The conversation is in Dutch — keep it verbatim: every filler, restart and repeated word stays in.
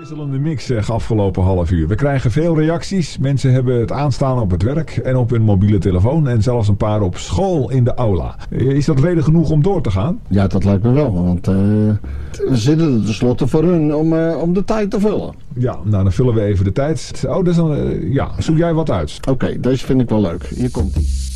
Wisselende mix zeg, afgelopen half uur. We krijgen veel reacties. Mensen hebben het aanstaan op het werk en op hun mobiele telefoon. En zelfs een paar op school in de aula. Is dat reden genoeg om door te gaan? Ja, dat lijkt me wel. Want uh, we zitten er tenslotte voor hun om, uh, om de tijd te vullen. Ja, nou dan vullen we even de tijd. Oh, dus dan, uh, ja, zoek jij wat uit. Oké, okay, deze vind ik wel leuk. Hier komt ie.